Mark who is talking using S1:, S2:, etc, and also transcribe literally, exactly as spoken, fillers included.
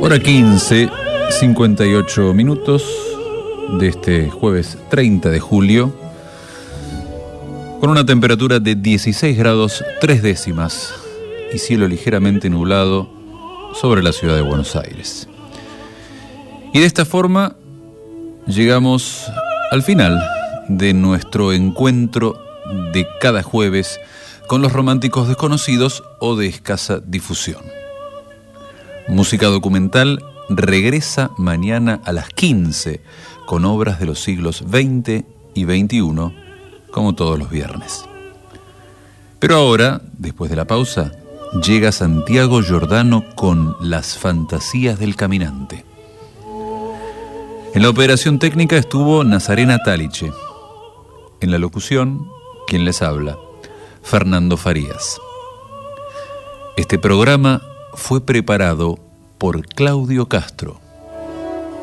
S1: Hora quince, cincuenta y ocho minutos de este jueves treinta de julio, con una temperatura de dieciséis grados tres décimas y cielo ligeramente nublado sobre la ciudad de Buenos Aires. Y de esta forma llegamos al final de nuestro encuentro de cada jueves con los románticos desconocidos o de escasa difusión. Música documental regresa mañana a las quince con obras de los siglos veinte y veintiuno, como todos los viernes. Pero ahora, después de la pausa, llega Santiago Giordano con Las Fantasías del Caminante. En la operación técnica estuvo Nazarena Taliche. En la locución, quien les habla, Fernando Farías. Este programa fue preparado por Claudio Castro.